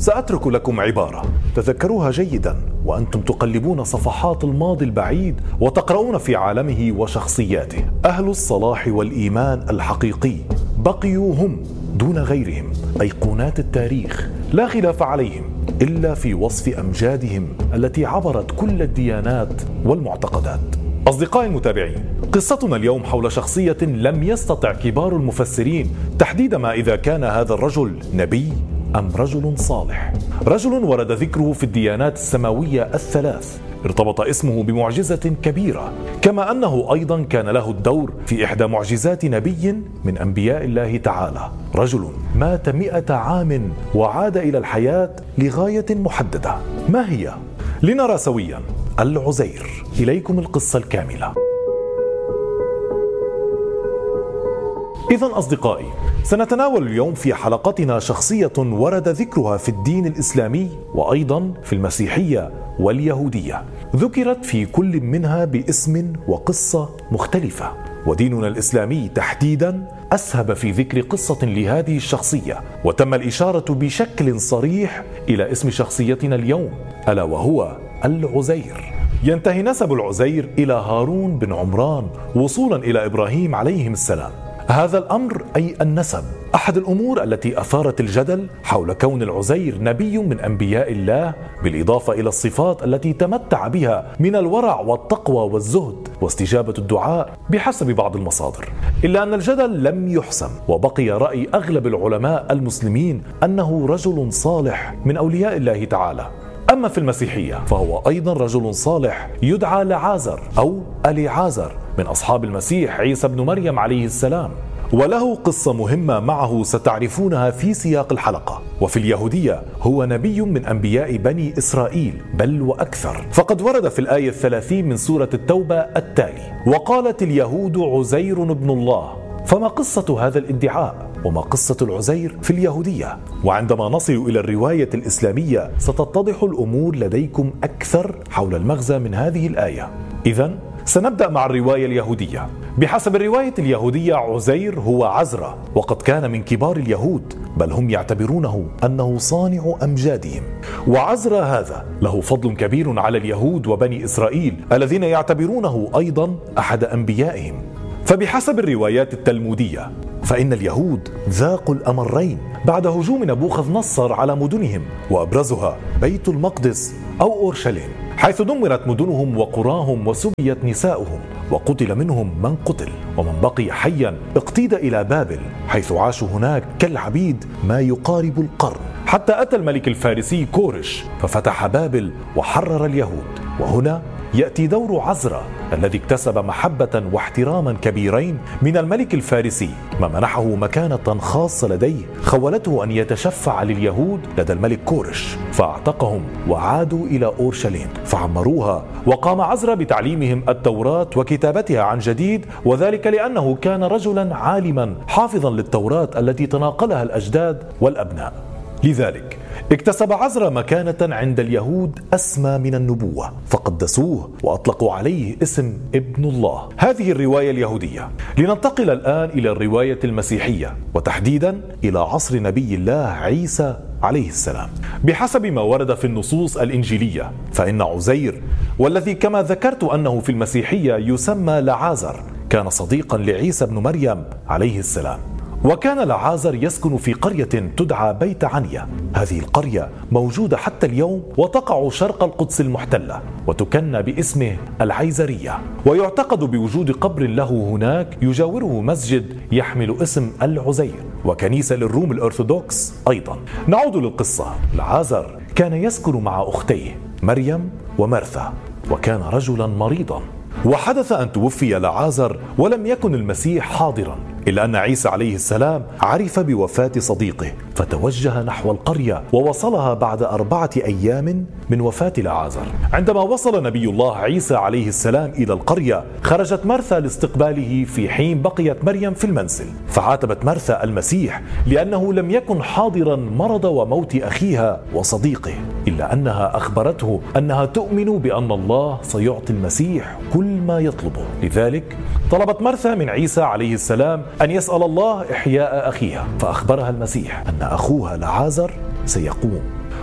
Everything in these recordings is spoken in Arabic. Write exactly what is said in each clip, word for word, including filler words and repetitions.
سأترك لكم عبارة تذكروها جيدا وأنتم تقلبون صفحات الماضي البعيد وتقرؤون في عالمه وشخصياته. أهل الصلاح والإيمان الحقيقي بقيوا هم دون غيرهم أيقونات التاريخ، لا خلاف عليهم إلا في وصف أمجادهم التي عبرت كل الديانات والمعتقدات. أصدقائي المتابعين، قصتنا اليوم حول شخصية لم يستطع كبار المفسرين تحديد ما إذا كان هذا الرجل نبي أم رجل صالح. رجل ورد ذكره في الديانات السماوية الثلاث، ارتبط اسمه بمعجزة كبيرة، كما أنه أيضا كان له الدور في إحدى معجزات نبي من أنبياء الله تعالى. رجل مات مئة عام وعاد إلى الحياة لغاية محددة. ما هي؟ لنرى سويا العزير. إليكم القصة الكاملة. إذن أصدقائي، سنتناول اليوم في حلقتنا شخصية ورد ذكرها في الدين الإسلامي وأيضا في المسيحية واليهودية، ذكرت في كل منها باسم وقصة مختلفة، وديننا الإسلامي تحديدا أسهب في ذكر قصة لهذه الشخصية، وتم الإشارة بشكل صريح إلى اسم شخصيتنا اليوم، ألا وهو العزير. ينتهي نسب العزير إلى هارون بن عمران وصولا إلى إبراهيم عليهم السلام. هذا الأمر أي النسب أحد الأمور التي أثارت الجدل حول كون العزير نبي من أنبياء الله، بالإضافة إلى الصفات التي تمتع بها من الورع والتقوى والزهد واستجابة الدعاء بحسب بعض المصادر. إلا أن الجدل لم يحسم، وبقي رأي أغلب العلماء المسلمين أنه رجل صالح من أولياء الله تعالى. أما في المسيحية فهو أيضا رجل صالح يدعى لعازر أو أليعازر من أصحاب المسيح عيسى بن مريم عليه السلام، وله قصة مهمة معه ستعرفونها في سياق الحلقة. وفي اليهودية هو نبي من أنبياء بني إسرائيل بل وأكثر، فقد ورد في الآية الثلاثين من سورة التوبة التالي: وقالت اليهود عزير ابن الله. فما قصة هذا الادعاء؟ وما قصة العزير في اليهودية؟ وعندما نصل إلى الرواية الإسلامية ستتضح الأمور لديكم أكثر حول المغزى من هذه الآية. إذن سنبدأ مع الرواية اليهودية. بحسب الرواية اليهودية عزير هو عزرا، وقد كان من كبار اليهود، بل هم يعتبرونه أنه صانع أمجادهم. وعزرا هذا له فضل كبير على اليهود وبني إسرائيل الذين يعتبرونه أيضا أحد أنبيائهم. فبحسب الروايات التلمودية فإن اليهود ذاقوا الأمرين بعد هجوم نبوخذ نصر على مدنهم، وأبرزها بيت المقدس أو أورشليم، حيث دمرت مدنهم وقراهم وسبيت نساؤهم، وقتل منهم من قتل، ومن بقي حيا اقتيد إلى بابل، حيث عاشوا هناك كالعبيد ما يقارب القرن، حتى أتى الملك الفارسي كورش ففتح بابل وحرر اليهود. وهنا يأتي دور عزرا الذي اكتسب محبة واحتراما كبيرين من الملك الفارسي، ما منحه مكانة خاصة لديه خولته أن يتشفع لليهود لدى الملك كورش، فاعتقهم وعادوا إلى أورشليم فعمروها. وقام عزرا بتعليمهم التوراة وكتابتها عن جديد، وذلك لأنه كان رجلا عالما حافظا للتوراة التي تناقلها الأجداد والأبناء. لذلك اكتسب عزرا مكانة عند اليهود أسمى من النبوة، فقدسوه وأطلقوا عليه اسم ابن الله. هذه الرواية اليهودية. لننتقل الآن إلى الرواية المسيحية، وتحديدا إلى عصر نبي الله عيسى عليه السلام. بحسب ما ورد في النصوص الإنجيلية فإن عزير، والذي كما ذكرت أنه في المسيحية يسمى لعازر، كان صديقا لعيسى بن مريم عليه السلام. وكان لعازر يسكن في قرية تدعى بيت عنيا. هذه القرية موجودة حتى اليوم وتقع شرق القدس المحتلة، وتكنى باسمه العيزرية، ويعتقد بوجود قبر له هناك يجاوره مسجد يحمل اسم العزير، وكنيسة للروم الأرثوذكس أيضا. نعود للقصة. لعازر كان يسكن مع أختيه مريم ومرثا، وكان رجلا مريضا. وحدث أن توفي لعازر ولم يكن المسيح حاضرا، إلا أن عيسى عليه السلام عرف بوفاة صديقه فتوجه نحو القرية، ووصلها بعد أربعة أيام من وفاة لعازر. عندما وصل نبي الله عيسى عليه السلام إلى القرية خرجت مرثا لاستقباله في حين بقيت مريم في المنزل، فعاتبت مرثا المسيح لأنه لم يكن حاضرا مرض وموت أخيها وصديقه، إلا أنها أخبرته أنها تؤمن بأن الله سيعطي المسيح كل ما يطلبه. لذلك طلبت مرثا من عيسى عليه السلام أن يسأل الله إحياء أخيها، فأخبرها المسيح أن أخوها لعازر سيقوم.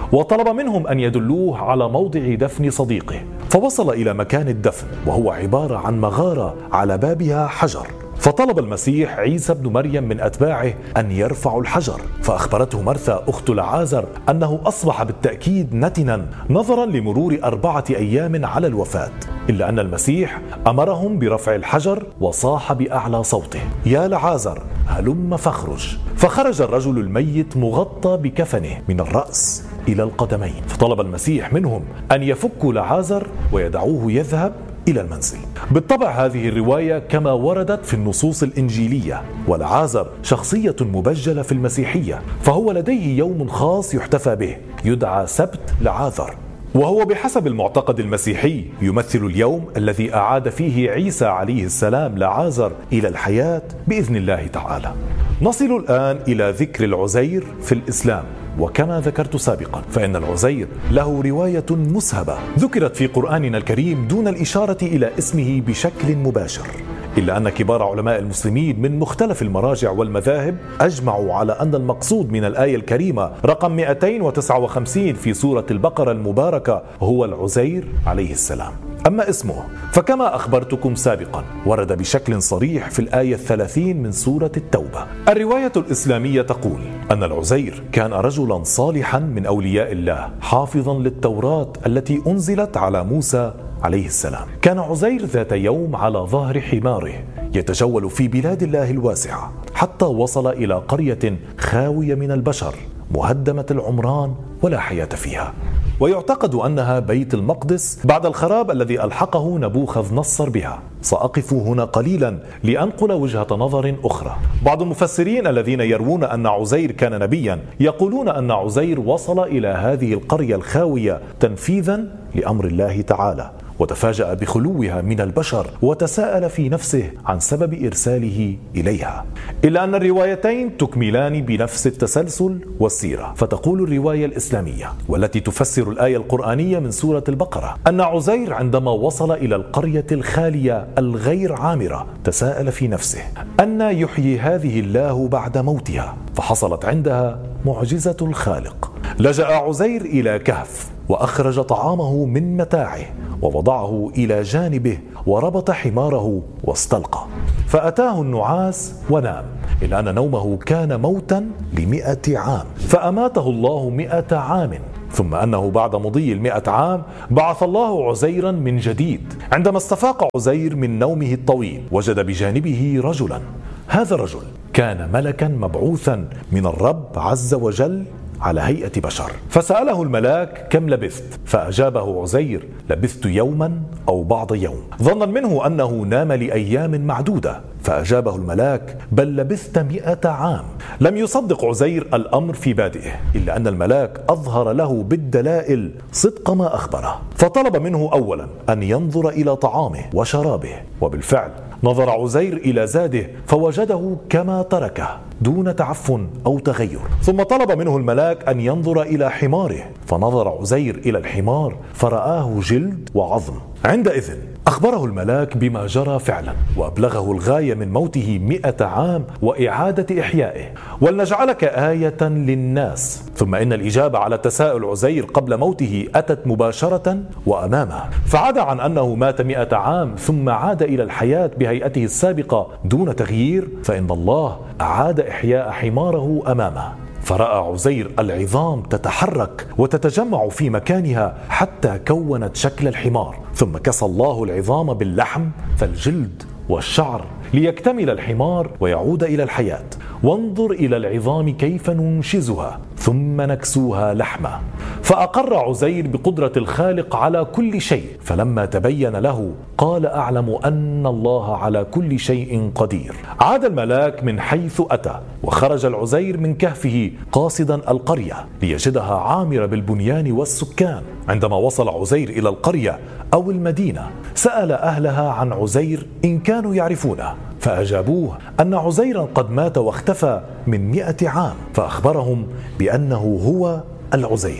وطلب منهم أن يدلوه على موضع دفن صديقه، فوصل إلى مكان الدفن وهو عبارة عن مغارة على بابها حجر. فطلب المسيح عيسى بن مريم من أتباعه أن يرفعوا الحجر، فأخبرته مرثا أخت لعازر أنه أصبح بالتأكيد نتنا نظرا لمرور أربعة أيام على الوفاة، إلا أن المسيح أمرهم برفع الحجر وصاح بأعلى صوته: يا لعازر هلم فاخرج. فخرج الرجل الميت مغطى بكفنه من الرأس إلى القدمين، فطلب المسيح منهم أن يفكوا لعازر ويدعوه يذهب إلى المنزل. بالطبع هذه الرواية كما وردت في النصوص الإنجيلية، ولعازر شخصية مبجلة في المسيحية، فهو لديه يوم خاص يحتفى به يدعى سبت لعازر، وهو بحسب المعتقد المسيحي يمثل اليوم الذي أعاد فيه عيسى عليه السلام لعازر إلى الحياة بإذن الله تعالى. نصل الآن إلى ذكر العزير في الإسلام، وكما ذكرت سابقا فإن العزير له رواية مسهبة ذكرت في قرآننا الكريم دون الإشارة إلى اسمه بشكل مباشر، إلا أن كبار علماء المسلمين من مختلف المراجع والمذاهب أجمعوا على أن المقصود من الآية الكريمة رقم مئتين وتسعة وخمسين في سورة البقرة المباركة هو العزير عليه السلام. أما اسمه فكما أخبرتكم سابقا ورد بشكل صريح في الآية الثلاثين من سورة التوبة. الرواية الإسلامية تقول أن العزير كان رجلا صالحا من أولياء الله حافظا للتوراة التي أنزلت على موسى عليه السلام. كان عزير ذات يوم على ظهر حماره يتجول في بلاد الله الواسعة حتى وصل إلى قرية خاوية من البشر مهدمة العمران ولا حياة فيها، ويعتقد أنها بيت المقدس بعد الخراب الذي ألحقه نبوخذ نصر بها. سأقف هنا قليلا لأنقل وجهة نظر أخرى. بعض المفسرين الذين يروون أن عزير كان نبيا يقولون أن عزير وصل إلى هذه القرية الخاوية تنفيذا لأمر الله تعالى، وتفاجأ بخلوها من البشر وتساءل في نفسه عن سبب إرساله إليها، إلا أن الروايتين تكملان بنفس التسلسل والسيرة. فتقول الرواية الإسلامية والتي تفسر الآية القرآنية من سورة البقرة أن عزير عندما وصل إلى القرية الخالية الغير عامرة تساءل في نفسه أن يحيي هذه الله بعد موتها، فحصلت عندها معجزة الخالق. لجأ عزير إلى كهف وأخرج طعامه من متاعه ووضعه إلى جانبه وربط حماره واستلقى، فأتاه النعاس ونام، إلا أن نومه كان موتا لمئة عام، فأماته الله مئة عام، ثم أنه بعد مضي المئة عام بعث الله عزيرا من جديد. عندما استفاق عزير من نومه الطويل وجد بجانبه رجلا. هذا الرجل كان ملكا مبعوثا من الرب عز وجل على هيئة بشر، فسأله الملاك كم لبثت؟ فأجابه عزير لبثت يوما أو بعض يوم، ظنا منه أنه نام لأيام معدودة، فأجابه الملاك بل لبثت مئة عام. لم يصدق عزير الأمر في بادئه، إلا أن الملاك أظهر له بالدلائل صدق ما أخبره، فطلب منه أولا أن ينظر إلى طعامه وشرابه، وبالفعل نظر عزير إلى زاده فوجده كما تركه دون تعفن أو تغير. ثم طلب منه الملاك أن ينظر إلى حماره، فنظر عزير إلى الحمار فرآه جلد وعظم. عندئذ أخبره الملاك بما جرى فعلا، وأبلغه الغاية من موته مئة عام وإعادة إحيائه. ولنجعلك آية للناس. ثم إن الإجابة على تساؤل عزير قبل موته أتت مباشرة وأمامه، فعاد عن أنه مات مئة عام ثم عاد إلى الحياة بهيئته السابقة دون تغيير، فإن الله أعاد إحياء حماره أمامه، فرأى عزير العظام تتحرك وتتجمع في مكانها حتى كونت شكل الحمار، ثم كسى الله العظام باللحم فالجلد والشعر ليكتمل الحمار ويعود إلى الحياة. وانظر إلى العظام كيف ننشزها ثم نكسوها لحما. فأقر عزير بقدرة الخالق على كل شيء، فلما تبين له قال أعلم أن الله على كل شيء قدير. عاد الملاك من حيث أتى، وخرج العزير من كهفه قاصدا القرية ليجدها عامرة بالبنيان والسكان. عندما وصل عزير إلى القرية أو المدينة سأل أهلها عن عزير إن كانوا يعرفونه، فأجابوه أن عزيرا قد مات واختفى من مئة عام، فأخبرهم بأنه هو العزير.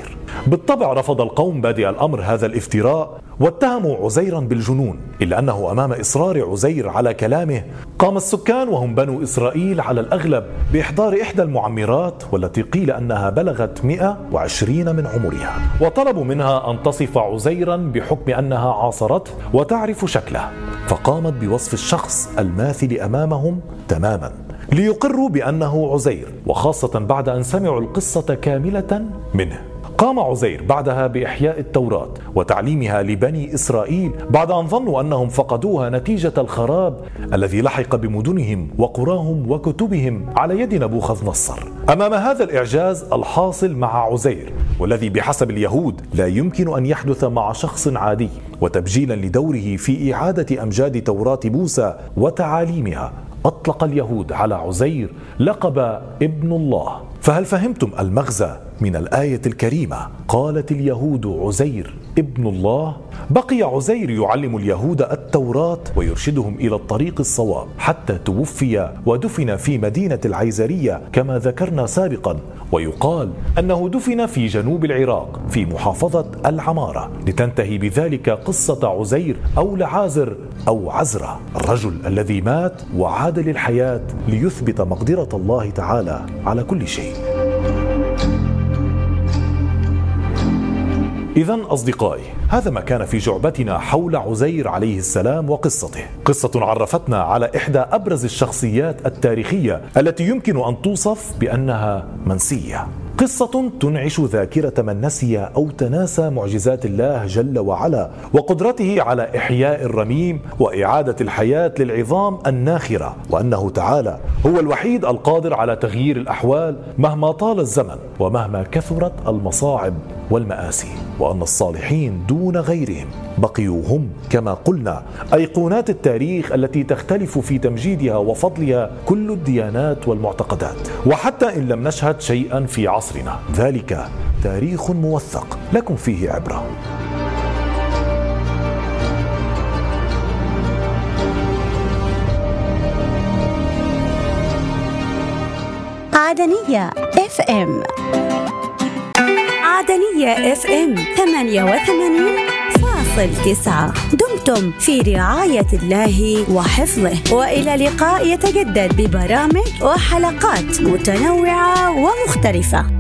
بالطبع رفض القوم بادئ الأمر هذا الافتراء واتهموا عزيرا بالجنون، إلا أنه أمام إصرار عزير على كلامه قام السكان وهم بنو إسرائيل على الأغلب بإحضار إحدى المعمرات والتي قيل أنها بلغت مئة وعشرين من عمرها، وطلبوا منها أن تصف عزيرا بحكم أنها عاصرته وتعرف شكله، فقامت بوصف الشخص الماثل أمامهم تماما ليقروا بأنه عزير، وخاصة بعد أن سمعوا القصة كاملة منه. قام عزير بعدها بإحياء التوراة وتعليمها لبني إسرائيل بعد أن ظنوا أنهم فقدوها نتيجة الخراب الذي لحق بمدنهم وقراهم وكتبهم على يد نبوخذ نصر. أمام هذا الإعجاز الحاصل مع عزير، والذي بحسب اليهود لا يمكن أن يحدث مع شخص عادي، وتبجيلا لدوره في إعادة أمجاد توراة موسى وتعاليمها، أطلق اليهود على عزير لقب ابن الله. فهل فهمتم المغزى من الآية الكريمة؟ قالت اليهود عزير ابن الله. بقي عزير يعلم اليهود التوراة ويرشدهم إلى الطريق الصواب حتى توفي ودفن في مدينة العيزرية كما ذكرنا سابقا، ويقال أنه دفن في جنوب العراق في محافظة العمارة، لتنتهي بذلك قصة عزير أو لعازر أو عزرة، الرجل الذي مات وعاد للحياة ليثبت مقدرة الله تعالى على كل شيء. إذن أصدقائي، هذا ما كان في جعبتنا حول عزير عليه السلام وقصته، قصة عرفتنا على إحدى أبرز الشخصيات التاريخية التي يمكن أن توصف بأنها منسية، قصة تنعش ذاكرة من نسي أو تناسى معجزات الله جل وعلا وقدرته على إحياء الرميم وإعادة الحياة للعظام الناخرة، وأنه تعالى هو الوحيد القادر على تغيير الأحوال مهما طال الزمن ومهما كثرت المصاعب والمآسي، وأن الصالحين دون غيرهم بقيوا هم كما قلنا أيقونات التاريخ التي تختلف في تمجيدها وفضلها كل الديانات والمعتقدات، وحتى إن لم نشهد شيئا في عصرنا ذلك تاريخ موثق لكم فيه عبرة. عدنية اف ام. عدنية اف ام ثمانية وثمانين فاصل تسعة. دمتم في رعاية الله وحفظه، وإلى لقاء يتجدد ببرامج وحلقات متنوعة ومختلفة.